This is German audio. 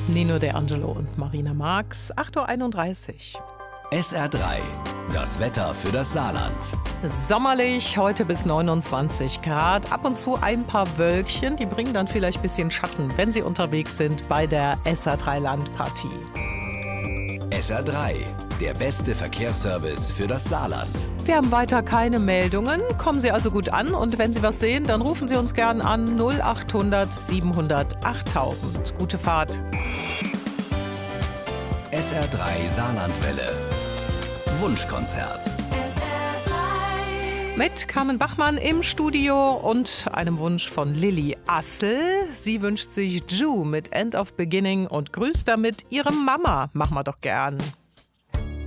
Nino De Angelo und Marina Marx, 8:31 Uhr. SR3, das Wetter für das Saarland. Sommerlich, heute bis 29 Grad. Ab und zu ein paar Wölkchen, die bringen dann vielleicht ein bisschen Schatten, wenn Sie unterwegs sind bei der SR3 Landpartie. SR3, der beste Verkehrsservice für das Saarland. Wir haben weiter keine Meldungen. Kommen Sie also gut an und wenn Sie was sehen, dann rufen Sie uns gern an 0800 700 8000. Gute Fahrt. SR3 Saarlandwelle. Wunschkonzert. Mit Carmen Bachmann im Studio und einem Wunsch von Lilly Assel. Sie wünscht sich Ju mit End of Beginning und grüßt damit ihre Mama. Machen wir doch gern.